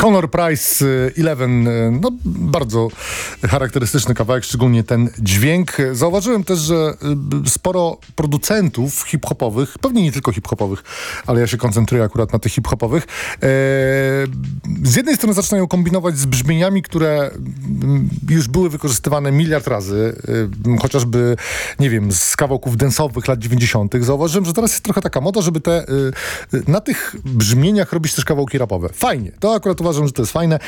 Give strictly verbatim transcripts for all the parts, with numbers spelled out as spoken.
Conor Price Eleven, no bardzo charakterystyczny kawałek, szczególnie ten dźwięk. Zauważyłem też, że sporo producentów hip-hopowych, pewnie nie tylko hip-hopowych, ale ja się koncentruję akurat na tych hip-hopowych, e, z jednej strony zaczynają kombinować z brzmieniami, które już były wykorzystywane miliard razy, e, chociażby, nie wiem, z kawałków dance'owych lat dziewięćdziesiątych. Zauważyłem, że teraz jest trochę taka moda, żeby te, e, na tych brzmieniach robić też kawałki rapowe. Fajnie. To akurat uważam, że to jest fajne,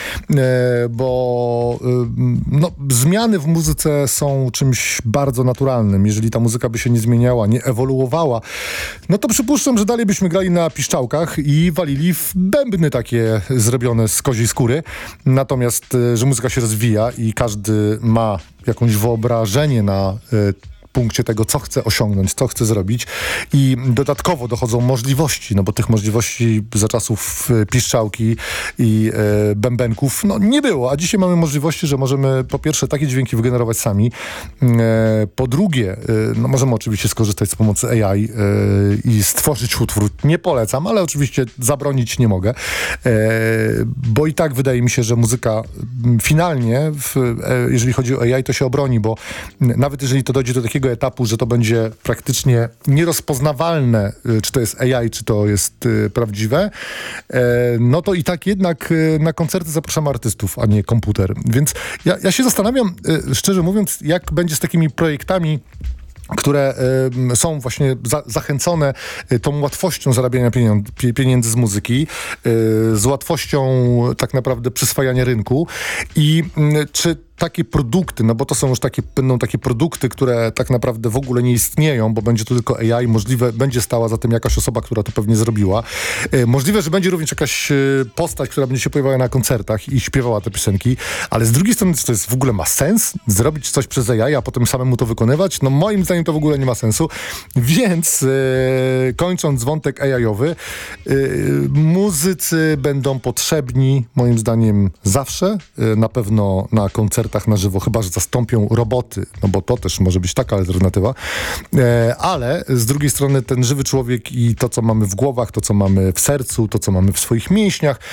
bo no, zmiany w muzyce są czymś bardzo naturalnym. Jeżeli ta muzyka by się nie zmieniała, nie ewoluowała, no to przypuszczam, że dalej byśmy grali na piszczałkach i walili w bębny takie zrobione z koziej skóry. Natomiast, że muzyka się rozwija i każdy ma jakąś wyobrażenie na punkcie tego, co chce osiągnąć, co chce zrobić i dodatkowo dochodzą możliwości, no bo tych możliwości za czasów piszczałki i e, bębenków, no nie było, a dzisiaj mamy możliwości, że możemy po pierwsze takie dźwięki wygenerować sami, e, po drugie, e, no możemy oczywiście skorzystać z pomocy A I e, i stworzyć utwór. Nie polecam, ale oczywiście zabronić nie mogę, e, bo i tak wydaje mi się, że muzyka finalnie, w, e, jeżeli chodzi o A I, to się obroni, bo nawet jeżeli to dojdzie do takiego etapu, że to będzie praktycznie nierozpoznawalne, czy to jest A I, czy to jest y, prawdziwe, e, no to i tak jednak y, na koncerty zapraszamy artystów, a nie komputer. Więc ja, ja się zastanawiam, y, szczerze mówiąc, jak będzie z takimi projektami, które y, są właśnie za, zachęcone y, tą łatwością zarabiania pieniądz, pie, pieniędzy z muzyki, y, z łatwością tak naprawdę przyswajania rynku i y, czy takie produkty, no bo to są już takie, będą takie produkty, które tak naprawdę w ogóle nie istnieją, bo będzie to tylko A I, możliwe, będzie stała za tym jakaś osoba, która to pewnie zrobiła. E, możliwe, że będzie również jakaś e, postać, która będzie się pojawiała na koncertach i śpiewała te piosenki, ale z drugiej strony, czy to jest w ogóle ma sens? Zrobić coś przez A I, a potem samemu to wykonywać? No moim zdaniem to w ogóle nie ma sensu, więc e, kończąc wątek A I-owy, e, muzycy będą potrzebni, moim zdaniem, zawsze, e, na pewno na koncertach na żywo, chyba że zastąpią roboty, no bo to też może być taka alternatywa, e, ale z drugiej strony ten żywy człowiek i to, co mamy w głowach, to, co mamy w sercu, to, co mamy w swoich mięśniach,